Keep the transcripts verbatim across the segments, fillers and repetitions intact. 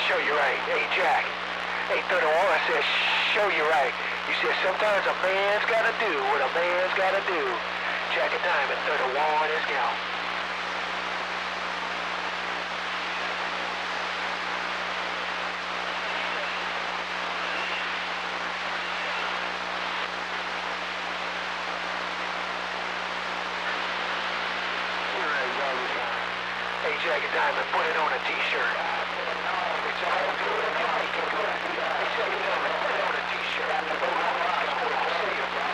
Show you right. Hey, Jack. Hey, thirty-one, I said, show you right. You said sometimes a man's gotta do what a man's gotta do. Jack and Diamond, thirty-one, let's go. Hey, Jack and Diamond, put it on a t-shirt. It's all good. Hey, Jack and Diamond, put it on a t-shirt. I'll see you, bro.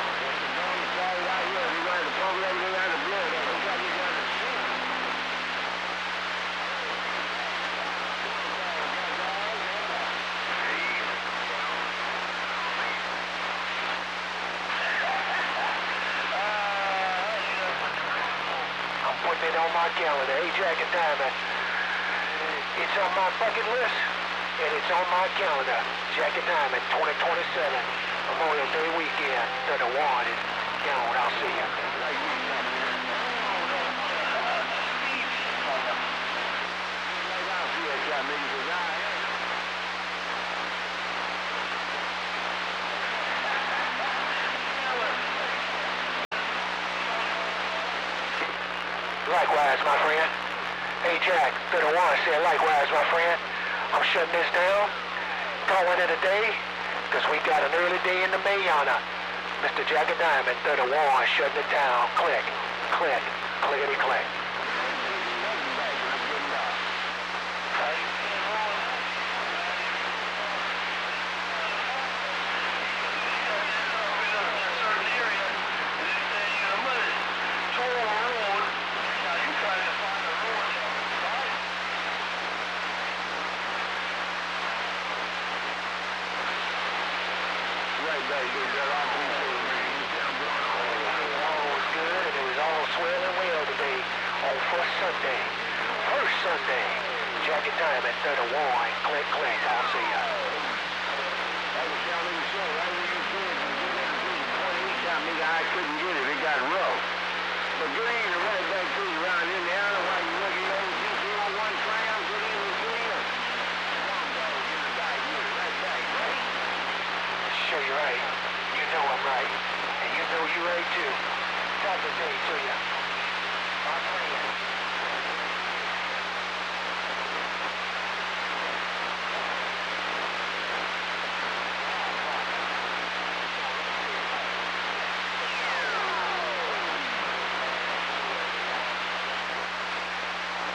I'm putting it on my calendar. Hey, Jack and Diamond. It's on my bucket list, and it's on my calendar. Jack and Diamond, twenty twenty-seven, Memorial Day weekend. thirty-one is gone. I'll see you. Likewise, my friend. Hey, Jack, thirty-one said likewise, my friend. I'm shutting this down, calling it a day, because we got an early day in the Mayana. Mister Jack and Diamond, thirty-one, shutting it down. Click, click, clickety click. Sunday, first Sunday, Jack and Diamond, thirty-one, click, click, I'll see ya. I couldn't get it, it got rough. But good evening, right back to you around Indiana while you're looking at G T O one Tram, good evening to you. Right back, right? Sure you're right. You know I'm right. And you know you're right too. Top of the day to you. My friend.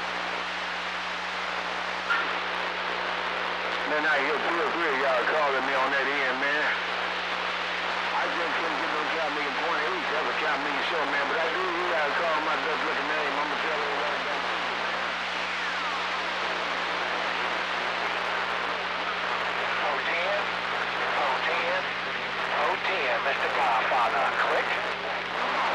Then I hear two or three of y'all calling me